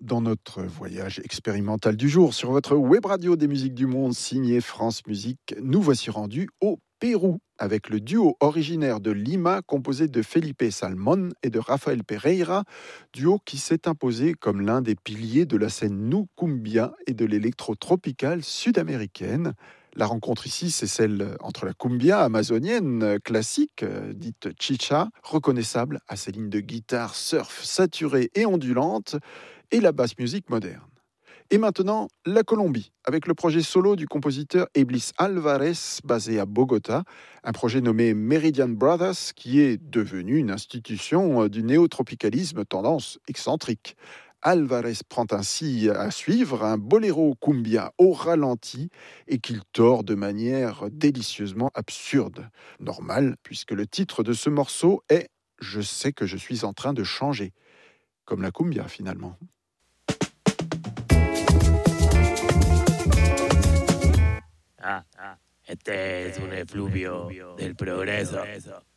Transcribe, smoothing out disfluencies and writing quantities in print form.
Dans notre voyage expérimental du jour sur votre web radio des musiques du monde signée France Musique, nous voici rendus au Pérou avec le duo originaire de Lima composé de Felipe Salmón et de Rafael Pereira, duo qui s'est imposé comme l'un des piliers de la scène nu cumbia et de l'électro-tropicale sud-américaine. La rencontre ici, c'est celle entre la cumbia amazonienne classique, dite chicha, reconnaissable à ses lignes de guitare surf saturées et ondulantes, et la basse musique moderne. Et maintenant, la Colombie, avec le projet solo du compositeur Eblis Alvarez, basé à Bogota, un projet nommé Meridian Brothers, qui est devenu une institution du néotropicalisme tendance excentrique. Alvarez prend ainsi à suivre un boléro cumbia au ralenti et qu'il tord de manière délicieusement absurde. Normal, puisque le titre de ce morceau est « Je sais que je suis en train de changer », comme la cumbia finalement. Este es un efluvio del progreso.